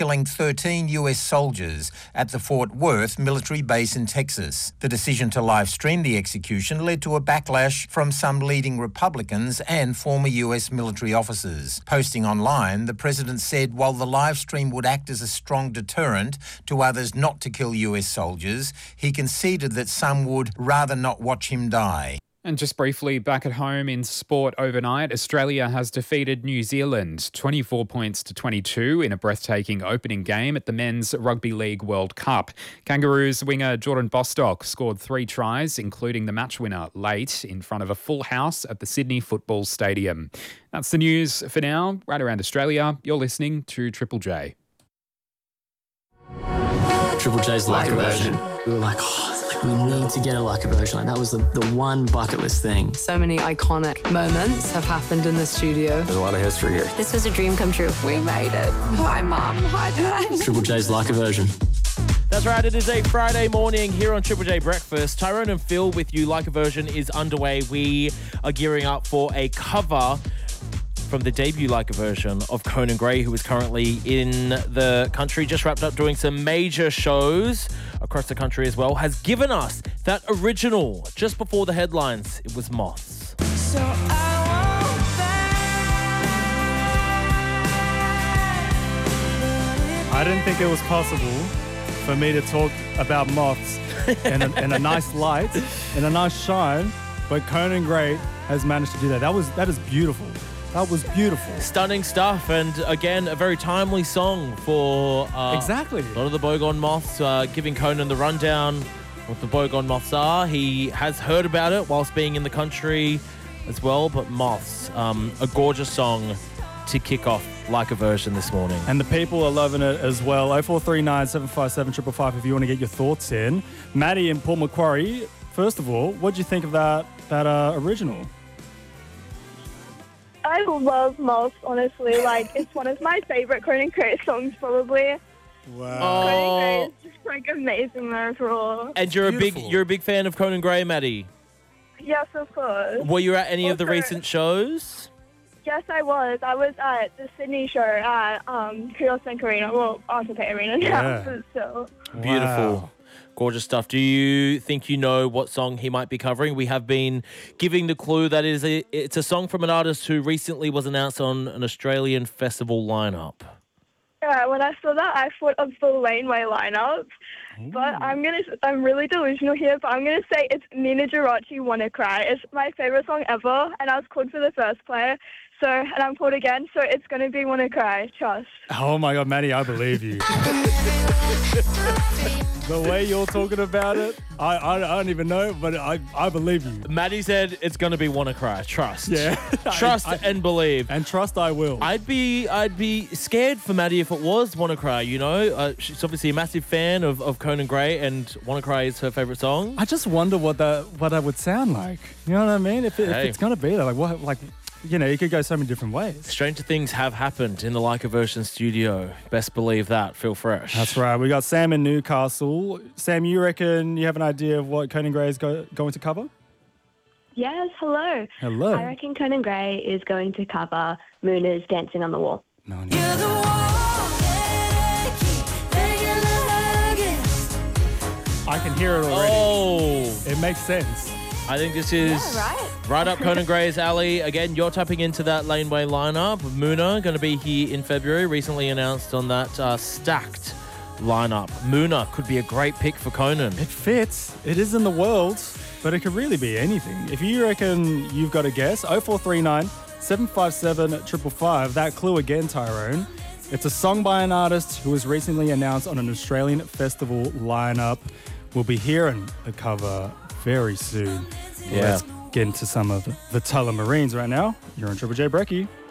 killing 13 US soldiers at the Fort Worth military base in Texas. The decision to live stream the execution led to a backlash from some leading Republicans and former US military officers. Posting online, the president said while the live stream would act as a strong deterrent to others not to kill US soldiers, he conceded that some would rather not watch him die. And just briefly, back at home in sport overnight, Australia has defeated New Zealand 24 points to 22 in a breathtaking opening game at the Men's Rugby League World Cup. Kangaroos winger Jordan Bostock scored 3 tries, including the match winner late in front of a full house at the Sydney Football Stadium. That's the news for now. Right around Australia, you're listening to Triple J. Triple J's Leica version. We were like, we need to get a Leica version. Like, that was the one bucket list thing. So many iconic moments have happened in the studio. There's a lot of history here. This was a dream come true. We made it. Hi, Mum. Hi, Dad. Triple J's Leica version. That's right, it is a Friday morning here on Triple J Breakfast. Tyrone and Phil with you. Leica version is underway. We are gearing up for a cover from the debut Leica version of Conan Gray, who is currently in the country, just wrapped up doing some major shows across the country as well, has given us that original just before the headlines. It was Moths. So I didn't think it was possible for me to talk about Moths in a nice light, in a nice shine, but Conan Gray has managed to do that. That is beautiful. That was beautiful. Stunning stuff, and again, a very timely song for exactly a lot of the Bogong Moths, giving Conan the rundown what the Bogong Moths are. He has heard about it whilst being in the country as well, but Moths, a gorgeous song to kick off Leica version this morning. And the people are loving it as well. 0439 757 555 if you want to get your thoughts in. Maddie and Paul Macquarie, first of all, what do you think of that original? I love Moths, honestly. Like, it's one of my favourite Conan Gray songs, probably. Wow. Conan Gray is just, like, amazing overall. And you're a big fan of Conan Gray, Maddie? Yes, of course. Were you at any of the recent shows? Yes, I was. I was at the Sydney show at Creole Bank Arena. Well, Arthur Arena now. Yeah. So. Beautiful. Wow. Gorgeous stuff. Do you think you know what song he might be covering? We have been giving the clue that it's a song from an artist who recently was announced on an Australian festival lineup. Yeah, when I saw that, I thought of the Laneway lineup. But I'm really delusional here, but I'm gonna say it's Nina Geraci, Wanna Cry. It's my favorite song ever, and I was called for the first player. So, and I'm called again, so it's gonna be Wanna Cry. Trust. Oh my God, Maddie, I believe you. The way you're talking about it, I don't even know, but I believe you. Maddie said it's going to be Wanna Cry. Trust. Yeah. Trust and believe. And trust I will. I'd be scared for Maddie if it was Wanna Cry, you know? She's obviously a massive fan of Conan Gray, and Wanna Cry is her favourite song. I just wonder what that would sound like. You know what I mean? If it's going to be there, like what, like... You know, you could go so many different ways. Stranger things have happened in the Leica version studio. Best believe that. Feel fresh. That's right. We got Sam in Newcastle. Sam, you reckon you have an idea of what Conan Gray is going to cover? Yes, hello. Hello. I reckon Conan Gray is going to cover Moona's Dancing on the Wall. No. I can hear it already. Oh. It makes sense. I think this is right up Conan Gray's alley. Again, you're tapping into that Laneway lineup. Moona going to be here in February. Recently announced on that stacked lineup. Moona could be a great pick for Conan. It fits. It is in the world, but it could really be anything. If you reckon you've got a guess, 0439 757 555. That clue again, Tyrone. It's a song by an artist who was recently announced on an Australian festival lineup. We'll be hearing the cover very soon. Yeah. Let's get into some of the Tullamarines right now. You're on Triple J Brekkie.